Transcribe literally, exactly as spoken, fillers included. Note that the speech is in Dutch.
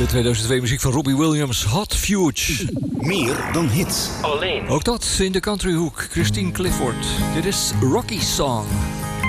De tweeduizend twee muziek van Robbie Williams, Hot Fuge. Meer dan hits. Alleen. Ook dat in de countryhoek, Christine Clifford. Dit is Rocky Song.